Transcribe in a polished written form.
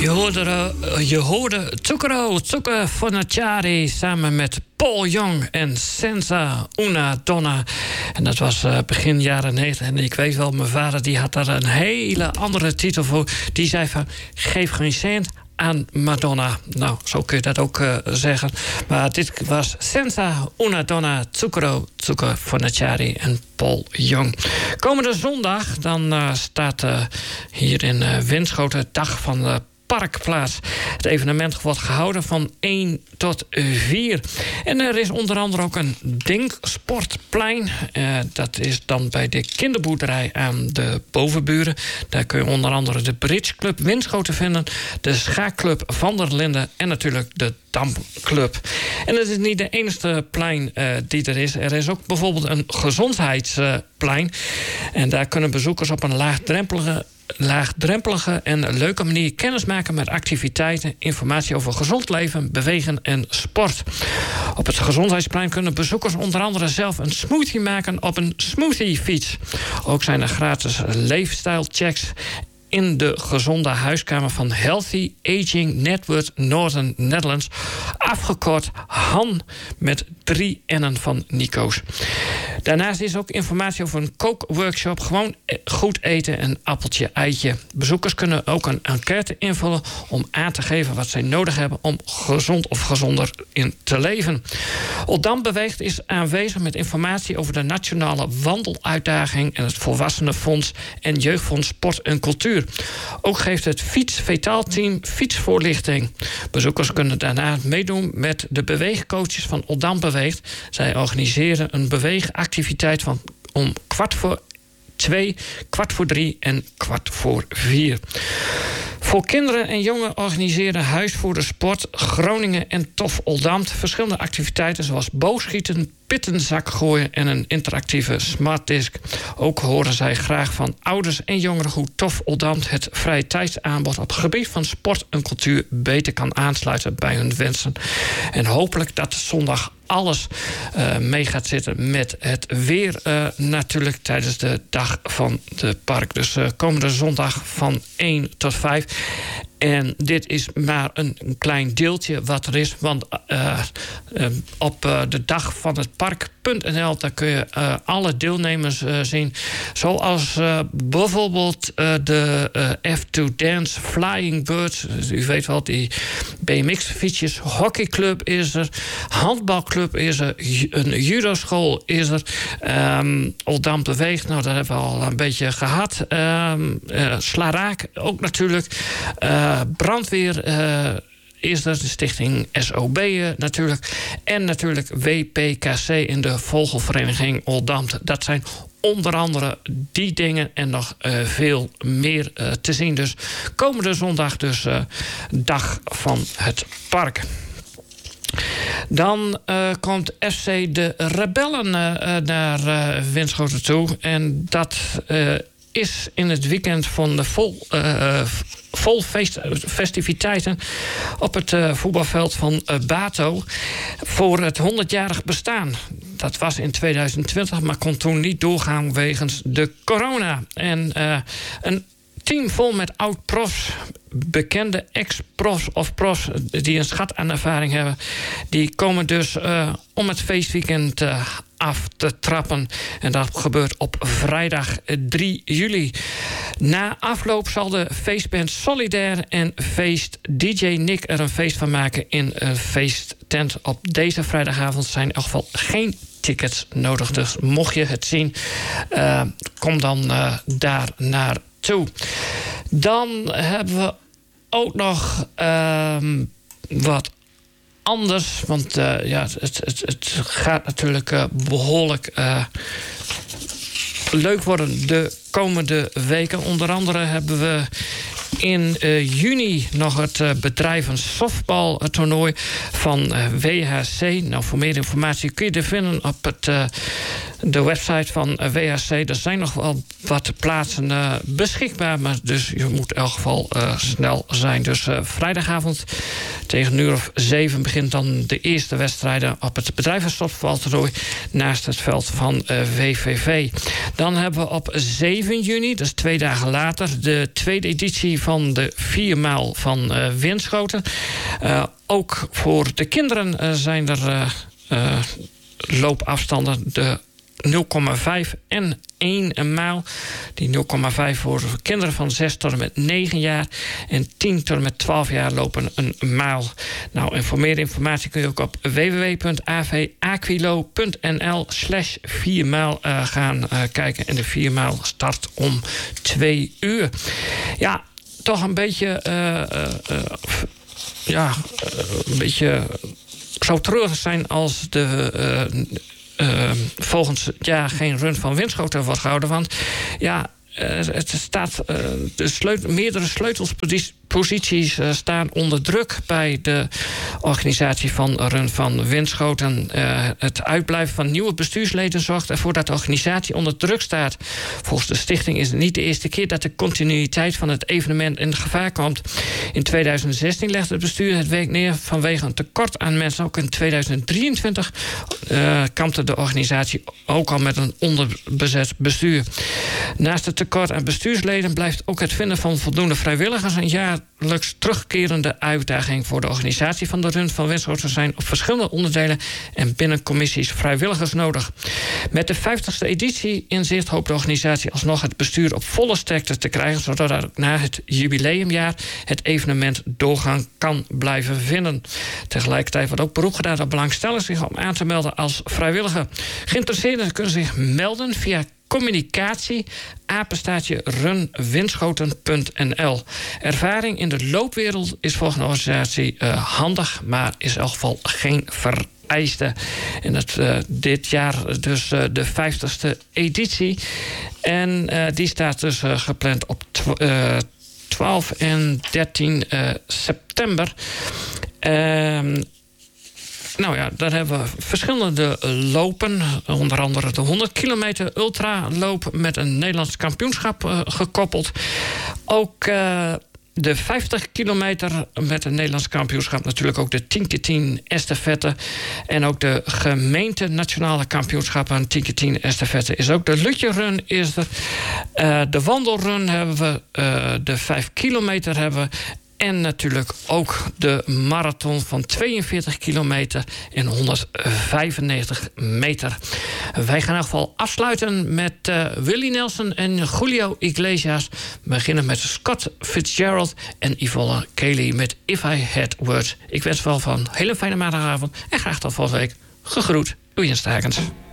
Je hoorde Zucchero Fornaciari samen met Paul Young en Senza una donna. En dat was begin jaren 90. En ik weet wel, mijn vader die had daar een hele andere titel voor. Die zei van, geef geen cent aan Madonna. Nou, zo kun je dat ook zeggen. Maar dit was Senza una donna, Zucchero Fornaciari en Paul Young. Komende zondag dan staat hier in Winschoten Dag van de Parkplaats. Het evenement wordt gehouden van 1 tot 4. En er is onder andere ook een Denksportplein. Dat is dan bij de kinderboerderij aan de Bovenburen. Daar kun je onder andere de Bridge Club Winschoten vinden, de Schaakclub Van der Linden en natuurlijk de Damclub. En het is niet de enige plein die er is. Er is ook bijvoorbeeld een gezondheidsplein. En daar kunnen bezoekers op een laagdrempelige en leuke manier kennis maken met activiteiten, informatie over gezond leven, bewegen en sport. Op het gezondheidsplein kunnen bezoekers onder andere zelf een smoothie maken op een smoothiefiets. Ook zijn er gratis leefstijlchecks in de gezonde huiskamer van Healthy Aging Network Northern Netherlands. Afgekort HAN met 3 N'en van Nico's. Daarnaast is ook informatie over een kookworkshop. Gewoon goed eten en appeltje eitje. Bezoekers kunnen ook een enquête invullen om aan te geven wat zij nodig hebben om gezond of gezonder in te leven. Oldambt Beweegt is aanwezig met informatie over de nationale wandeluitdaging en het Volwassenenfonds en Jeugdfonds Sport en Cultuur. Ook geeft het fietsvetaalteam fietsvoorlichting. Bezoekers kunnen daarna meedoen met de beweegcoaches van Oldambt Beweegt. Zij organiseren een beweegactiviteit van om 2:15, 2:45 en 4:15. Voor kinderen en jongeren organiseren Huis voor de Sport, Groningen en Tof Oldambt verschillende activiteiten zoals boogschieten, pittenzak gooien en een interactieve smartdisc. Ook horen zij graag van ouders en jongeren hoe Tof Oldambt het vrije tijdsaanbod op het gebied van sport en cultuur beter kan aansluiten bij hun wensen. En hopelijk dat zondag alles mee gaat zitten met het weer natuurlijk tijdens de Dag van de Park. Dus komende zondag van 1 tot 5. En dit is maar een klein deeltje wat er is. Want op de dag van het park.nl... daar kun je alle deelnemers zien. Zoals bijvoorbeeld de F2 Dance, Flying Birds. U weet wel, die BMX-fietsjes. Hockeyclub is er. Handbalclub is er. Een judoschool is er. Oldambt Beweegt, nou, dat hebben we al een beetje gehad. Slaraak ook natuurlijk. Brandweer is er, de stichting SOB natuurlijk. En natuurlijk WPKC in de Vogelvereniging Oldambt. Dat zijn onder andere die dingen en nog veel meer te zien. Dus komende zondag dus Dag van het Park. Dan komt FC de Rebellen naar Winschoten toe. En dat is in het weekend van de vol festiviteiten op het voetbalveld van Bato voor het 100-jarig bestaan. Dat was in 2020, maar kon toen niet doorgaan wegens de corona. En een team vol met oud-profs, bekende ex-profs of profs die een schat aan ervaring hebben, die komen dus om het feestweekend af te trappen. En dat gebeurt op vrijdag 3 juli. Na afloop zal de feestband Solidair en feest DJ Nick er een feest van maken in een feesttent. Op deze vrijdagavond zijn in elk geval geen tickets nodig. Dus mocht je het zien, kom dan daar naartoe. Dan hebben we ook nog wat anders. Want het gaat natuurlijk behoorlijk leuk worden de komende weken. Onder andere hebben we in juni nog het bedrijven softbaltoernooi van WHC. Nou, voor meer informatie kun je er vinden op het de website van WHC. Er zijn nog wel wat plaatsen beschikbaar, maar dus je moet in elk geval snel zijn. Dus vrijdagavond tegen 7:00 begint dan de eerste wedstrijden op het bedrijvenstopvoetbaltoernooi naast het veld van WVV. Dan hebben we op 7 juni, dus 2 dagen later, de tweede editie van de 4 mijl van Winschoten. Ook voor de kinderen zijn er loopafstanden, de 0,5 en 1 mijl. Die 0,5 voor kinderen van 6 tot en met 9 jaar. En 10 tot en met 12 jaar lopen een mijl. Nou, en voor meer informatie kun je ook op www.avaquilo.nl/4 mijl gaan kijken. En de 4 mijl start om 2 uur. Ja, toch een beetje een beetje zou treurig zijn als volgend jaar geen run van Winschoten wordt gehouden. Want ja, het staat meerdere sleutelsposities staan onder druk bij de organisatie van Run van Winschoten. Het uitblijven van nieuwe bestuursleden zorgt ervoor dat de organisatie onder druk staat. Volgens de stichting is het niet de eerste keer dat de continuïteit van het evenement in gevaar komt. In 2016 legde het bestuur het werk neer vanwege een tekort aan mensen. Ook in 2023 kampte de organisatie ook al met een onderbezet bestuur. Naast het tekort aan bestuursleden blijft ook het vinden van voldoende vrijwilligers een jaarlijks terugkerende uitdaging voor de organisatie van de Run van Winschoten. Zijn op verschillende onderdelen en binnen commissies vrijwilligers nodig. Met de 50ste editie in zicht hoopt de organisatie alsnog het bestuur op volle sterkte te krijgen, zodat er na het jubileumjaar het evenement doorgang kan blijven vinden. Tegelijkertijd wordt ook beroep gedaan op belangstellers zich om aan te melden als vrijwilliger. Geïnteresseerden kunnen zich melden via communicatie runwinschoten.nl. Ervaring in de loopwereld is volgens de organisatie handig, maar is in elk geval geen vereiste. En dit jaar dus de 50ste editie. En die staat dus gepland op 12 en 13 september. Nou ja, daar hebben we verschillende lopen. Onder andere de 100 kilometer ultraloop met een Nederlands kampioenschap gekoppeld. Ook de 50 kilometer met een Nederlands kampioenschap. Natuurlijk ook de 10x10 estafette. En ook de gemeente nationale kampioenschappen 10x10 estafette is ook. De Lutje Run is er. De wandelrun hebben we. De 5 kilometer hebben we. En natuurlijk ook de marathon van 42 kilometer en 195 meter. Wij gaan in ieder geval afsluiten met Willie Nelson en Julio Iglesias. We beginnen met Scott Fitzgerald en Yvonne Kelly met If I Had Words. Ik wens wel van een hele fijne maandagavond en graag tot volgende week. Gegroet, uw Jens Stakens.